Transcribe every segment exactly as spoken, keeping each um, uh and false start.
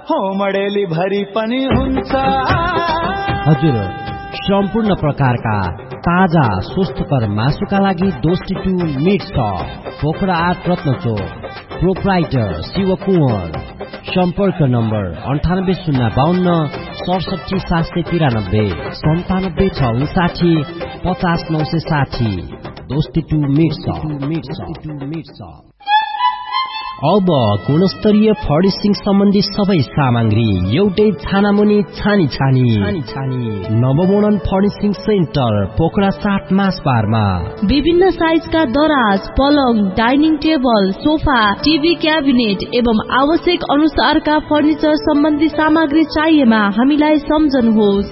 हो मडेली भरि पनि हुन्छ। हजुर, सम्पूर्ण प्रकारका ताजा स्वस्थकर मासुका लागि दोस्ती टू मिट सप, पोखरा आठ रत्नचोक, प्रोप्राइटर शिव कुँवर। सम्पर्क नम्बर अन्ठानब्बे शून्य बाहन्न सडसठी सात सय तिरानब्बे सन्तानब्बे छ उन्साठी पचास नौ सय साठी। दोस्ती टू मिट सप। अब गुणस्तरीय फर्निसिङ सम्बन्धी सबै सामग्री एउटै छानामुनि छानी छानी छानी नवमोडर्न फर्निसिङ सेन्टर, पोखरा सात मासबारमा। विभिन्न साइजका दराज, पलङ, dining table, sofa, TV cabinet एवं आवश्यक अनुसारका फर्निचर सम्बन्धी सामग्री चाहिएमा हामीलाई सम्झनुहोस्।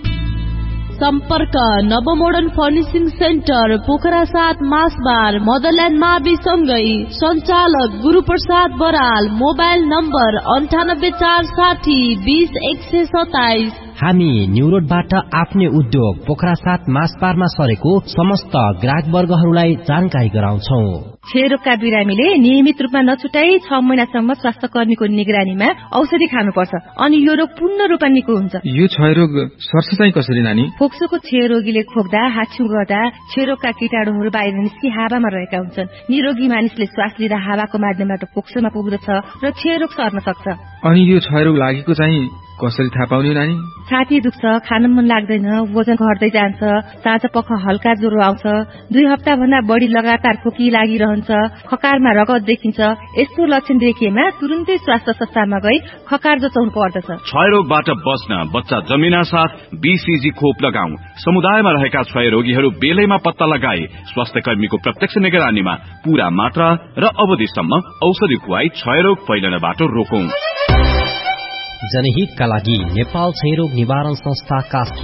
सम्पर्क नवमोडर्न फर्निसिङ सेन्टर, पोखरा सात मासबार, मदरल्यान्ड मावि सँगै। सञ्चालक गुरुप्रसाद बराल। मोबाइल नम्बर अन्ठानब्बे चार साठी बीस एक सय सताइस। हामी न्यू रोडबाट आफ्नै उद्योग पोखरा सात मासबारमा सरेको समस्त ग्राहक वर्गहरूलाई जानकारी गराउँछौ। क्षयरोगका बिरामीले नियमित रूपमा नछुटाई छ महिनासम्म स्वास्थ्य कर्मीको निगरानीमा औषधि खानुपर्छ अनि यो रोग पूर्ण रूपमा निको हुन्छ। यो क्षयरोग सर्छ चाहिँ कसरी नानी? फोक्सोको क्षयरोगीले खोक्दा, हाछ्यु गर्दा क्षयरोगका कीटाणुहरू बाहिर निस्कि हावामा रहेका हुन्छन्। निरोगी मानिसले श्वास लिँदा हावाको माध्यमबाट फोक्सोमा पुग्दछ र क्षयरोग सर्न सक्छ। अनि यो क्षयरोग लागेको चाहिँ कसरी थाहा पाउने नानी? छाती दुख्छ, खान मन लाग्दैन, वजन घट्दै जान्छ, साँझ पख हल्का ज्वरो आउँछ, दुई हप्ता भन्दा बढी लगातार खोकी लागिरहन्छ, खकारमा रगत देखिन्छ। यस्तो लक्षण देखिएमा तुरुन्तै स्वास्थ्य संस्थामा गई खकार जचाउनु पर्दछ। क्षयरोगबाट बच्न बच्चा जन्मिना साथ बीसीजी खोप लगाऊ। समुदायमा रहेका क्षय रोगीहरू बेलैमा पत्ता लगाए स्वास्थ्य कर्मीको प्रत्यक्ष निगरानीमा पूरा मात्रा र अवधिसम्म औषधि खुवाई क्षयरोग फैलनबाट रोकौं। जनहितका लागि नेपाल क्षयरोग निवारण संस्था कास्की